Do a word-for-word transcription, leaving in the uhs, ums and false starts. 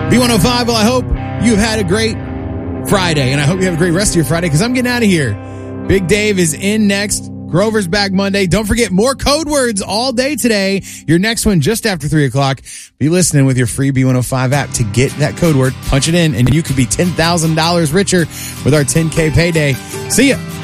B one oh five, well, I hope you've had a great Friday, and I hope you have a great rest of your Friday, because I'm getting out of here. Big Dave is in next. Grover's back Monday. Don't forget, more code words all day today. Your next one just after three o'clock. Be listening with your free B one oh five app to get that code word. Punch it in, and you could be ten thousand dollars richer with our ten K payday. See ya.